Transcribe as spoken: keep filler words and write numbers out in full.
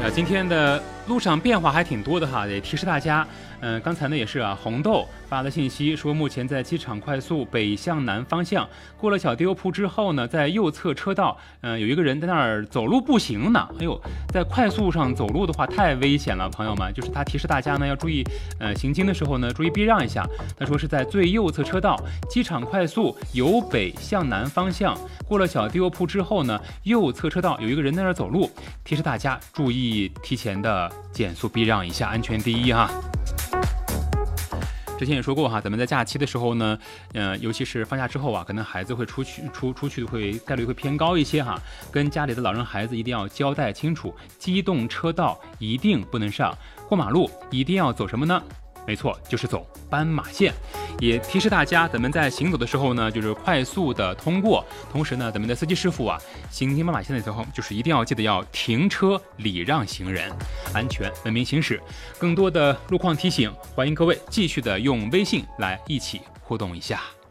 呃，今天的路上变化还挺多的哈，也提示大家。嗯、呃，刚才呢也是啊，红豆发的信息说，目前在机场快速北向南方向过了小丢铺之后呢，在右侧车道，嗯、呃，有一个人在那儿走路步行呢。哎呦，在快速上走路的话太危险了，朋友们，就是他提示大家呢要注意，呃，行经的时候呢注意避让一下。他说是在最右侧车道，机场快速由北向南方向过了小丢铺之后呢，右侧车道有一个人在那儿走路，提示大家注意提前的减速避让一下，安全第一哈。之前也说过哈，咱们在假期的时候呢，呃，尤其是放假之后啊，可能孩子会出去出出去会概率会偏高一些哈，跟家里的老人孩子一定要交代清楚，机动车道一定不能上，过马路一定要走什么呢？没错，就是走斑马线。也提示大家，咱们在行走的时候呢，就是快速的通过。同时呢，咱们的司机师傅啊，行经斑马线的时候，就是一定要记得要停车礼让行人，安全文明行驶。更多的路况提醒，欢迎各位继续的用微信来一起互动一下。